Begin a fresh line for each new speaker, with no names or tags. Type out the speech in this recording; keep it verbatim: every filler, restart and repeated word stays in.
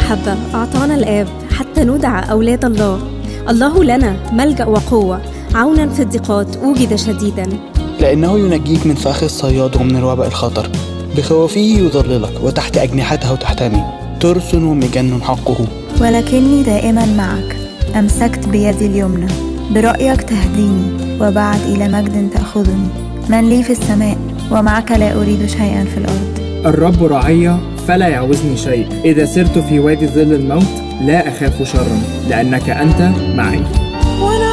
المحبة أعطانا الآب حتى ندعى أولاد الله. الله لنا ملجأ وقوة، عونا في الضيقات وجد شديدا.
لأنه ينجيك من فخ الصياد ومن الوباء الخطر، بخوفه يظللك وتحت أجنحته تحتمي، ترس ومجن حقه.
ولكني دائما معك، أمسكت بيدي اليمنى، برأيك تهديني، وبعد إلى مجد تأخذني. من لي في السماء ومعك لا أريد شيئا في الأرض.
الرب رعي فلا يعوزني شيء، إذا سرت في وادي ظل الموت لا أخاف شرا، لأنك أنت معي.